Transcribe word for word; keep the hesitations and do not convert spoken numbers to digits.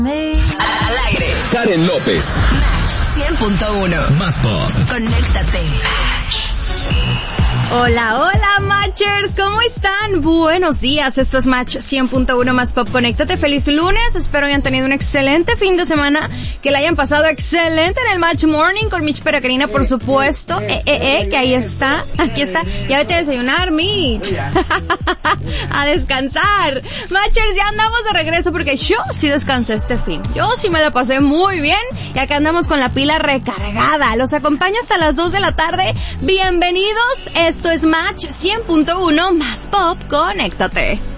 Al aire. Karen López. Match cien punto uno. Más pop. Conéctate. Hola, hola, Matchers, ¿cómo están? Buenos días, esto es Match cien punto uno Más Pop. Conéctate, feliz lunes, espero hayan tenido un excelente fin de semana, que la hayan pasado excelente en el Match Morning con Mitch Peregrina, por supuesto, eh, eh, eh, que ahí está, aquí está, ya vete a desayunar, Mitch, a descansar. Matchers, ya andamos de regreso porque yo sí descansé este fin, yo sí me la pasé muy bien, y acá andamos con la pila recargada, los acompaño hasta las dos de la tarde, bienvenidos, esto es Match cien punto uno Más Pop, conéctate.